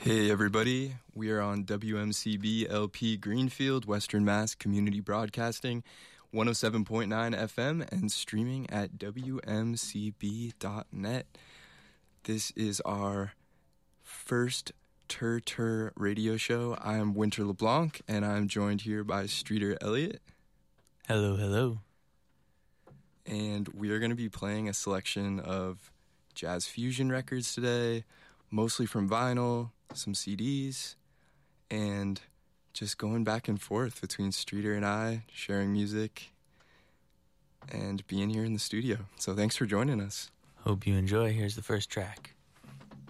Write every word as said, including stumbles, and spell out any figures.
Hey everybody, we are on W M C B L P Greenfield, Western Mass Community Broadcasting, one oh seven point nine F M and streaming at W M C B dot net. This is our first Tur Tur radio show. I'm Winter LeBlanc and I'm joined here by Streeter Elliott. Hello, hello. And we are going to be playing a selection of jazz fusion records today, mostly from vinyl, some C Ds, and just going back and forth between Streeter and I, sharing music and being here in the studio. So thanks for joining us. Hope you enjoy. Here's the first track.